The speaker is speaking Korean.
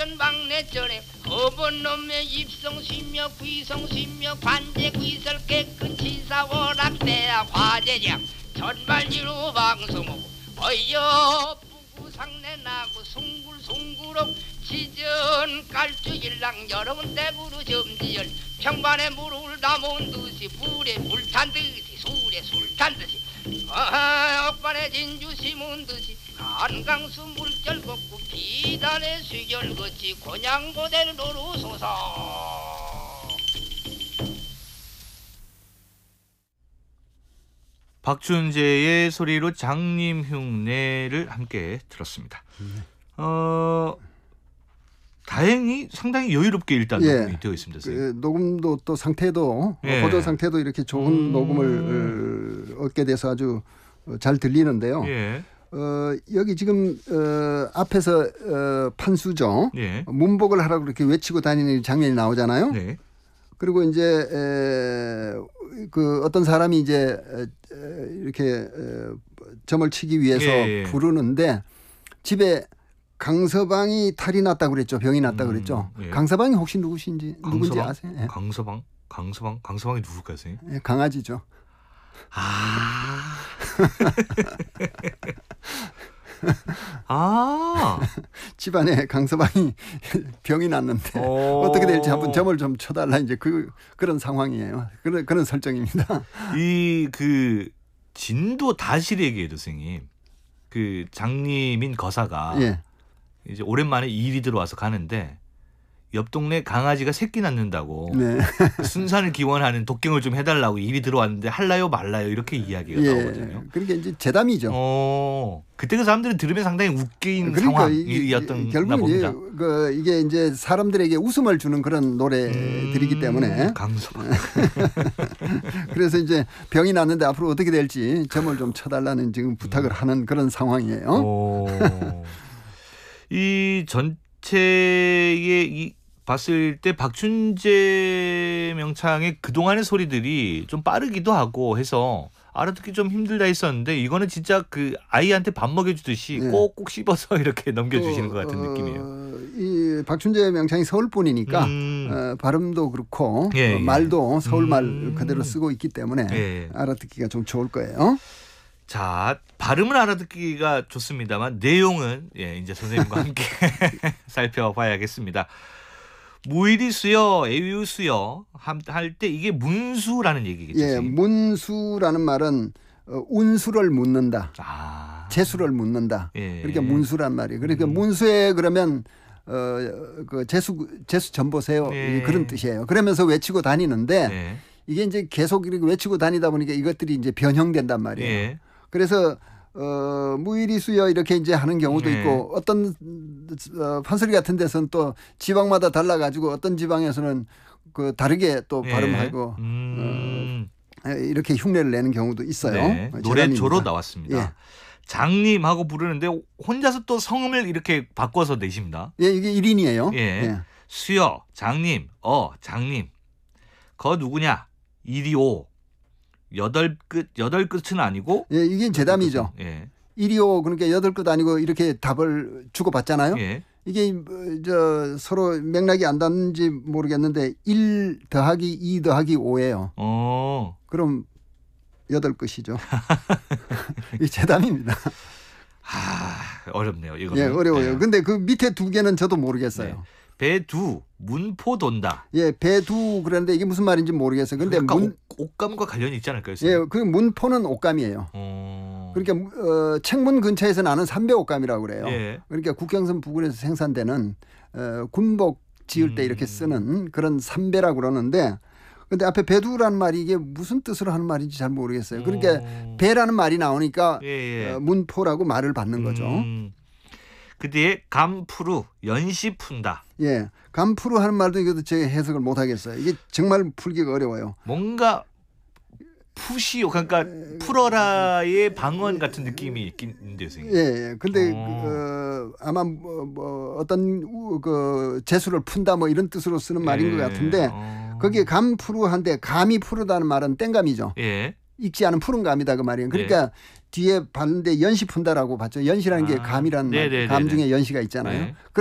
막전 막내전에 허번 놈의 입성시며 귀성시며 관제귀설 깨끗 치사월학대야 화제장 전발지로 방송하고 어여 부구상내나고 숭굴숭굴옥 지전 깔주일랑 여러분 대부로 점지열 평반에 무릎을 담은 듯이 불에 불탄 듯이 술에 술탄 듯이 억반에 진주 심은 듯이 한강수 물결 걷고 비단의 수결 걷지 곤양고대를 노루소서. 박춘재의 소리로 장님 흉내를 함께 들었습니다. 다행히 상당히 여유롭게 일단 녹음이 되어 있습니다. 그 녹음도 또 상태도 보조 상태도 이렇게 좋은 녹음을 얻게 돼서 아주 잘 들리는데요. 여기 지금 앞에서 판수죠. 문복을 하라고 그렇게 외치고 다니는 장면이 나오잖아요. 그리고 이제 그 어떤 사람이 이제 이렇게 점을 치기 위해서 부르는데 집에 강서방이 탈이 났다고 그랬죠. 병이 났다고 그랬죠. 강서방이 혹시 누구신지 누군지 아세요? 강서방이 누굴까요, 선생님? 강아지죠. 집안에 강서방이 병이 났는데 어떻게 될지 한번 점을 좀 쳐달라 이제 그런 상황이에요. 그런 설정입니다. 이 그 진도 다실에게도 선생님 그 장님인 거사가 이제 오랜만에 일이 들어와서 가는데 옆 동네 강아지가 새끼 낳는다고 순산을 기원하는 독경을 좀 해달라고 일이 들어왔는데 할라요 말라요 이렇게 이야기가 나오거든요. 그러니까 이제 제담이죠. 그때 그 사람들은 들으면 상당히 웃긴 상황이었던 봅니다. 이게 이제 사람들에게 웃음을 주는 그런 노래들이기 때문에 강서방. 그래서 이제 병이 났는데 앞으로 어떻게 될지 점을 좀 쳐달라는 지금 부탁을 하는 그런 상황이에요. 이 전체의 봤을 때 박춘재 명창의 그동안의 소리들이 좀 빠르기도 하고 해서 알아듣기 좀 힘들다 했었는데 이거는 진짜 그 아이한테 밥 먹여주듯이 꼭꼭 씹어서 이렇게 넘겨주시는 것 같은 느낌이에요. 이 박춘재 명창이 서울 분이니까 발음도 그렇고 말도 서울말 그대로 쓰고 있기 때문에 알아듣기가 좀 좋을 거예요. 자, 발음은 알아듣기가 좋습니다만 내용은 이제 선생님과 함께 살펴봐야겠습니다. 무일이수여, 애유수여 할 때 이게 문수라는 얘기겠죠? 문수라는 말은 운수를 묻는다, 재수를 묻는다. 그러니까 문수란 말이에요. 그러니까 문수에 그러면 그 재수 좀 보세요. 그런 뜻이에요. 그러면서 외치고 다니는데 이게 이제 계속 이렇게 외치고 다니다 보니까 이것들이 이제 변형된단 말이에요. 그래서 무일이수여 이렇게 이제 하는 경우도 있고 어떤 판소리 같은 데서는 또 지방마다 달라가지고 어떤 지방에서는 그 다르게 또 발음하고 이렇게 흉내를 내는 경우도 있어요. 노래조로 나왔습니다. 장님하고 부르는데 혼자서 또 성음을 이렇게 바꿔서 내십니다. 이게 1인이에요. 수여, 장님, 장님. 거 누구냐? 이리오. 여덟 끝은 아니고 이게 제담이죠. 125 그러니까 8끝 아니고 이렇게 답을 주고받잖아요. 이게 서로 맥락이 안 닿는지 모르겠는데 1 더하기 2 더하기 5예요. 그럼 8끝이죠. 이 제담입니다. 어렵네요. 이거. 어려워요. 근데 그 밑에 두 개는 저도 모르겠어요. 배두 문포 돈다. 배두 그런데 이게 무슨 말인지 모르겠어요. 근데 그러니까 옷감과 관련이 있지 않을까요? 그 문포는 옷감이에요. 그러니까 책문 근처에서 나는 삼배 옷감이라고 그래요. 그러니까 국경선 부근에서 생산되는 군복 지을 때 이렇게 쓰는 그런 삼배라고 그러는데 근데 앞에 배두라는 말이 이게 무슨 뜻으로 하는 말인지 잘 모르겠어요. 그러니까 배라는 말이 나오니까 문포라고 말을 받는 거죠. 그 뒤에 감푸루 연시 푼다. 감푸루 하는 말도 이것도 제가 해석을 못 하겠어요. 이게 정말 풀기가 어려워요. 뭔가 푸시오 그러니까 풀어라의 방언 같은 느낌이 있긴 있는데요, 선생님. 근데 아마 어떤 그 재수를 푼다 뭐 이런 뜻으로 쓰는 말인 것 같은데 거기에 감푸루한데 감이 푸르다는 말은 땡감이죠. 익지 않은 푸른 감이다 그 말이에요. 그러니까 뒤에 봤는데 연시 푼다라고 봤죠. 연시라는 게 감이라는 말, 감 중에 연시가 있잖아요.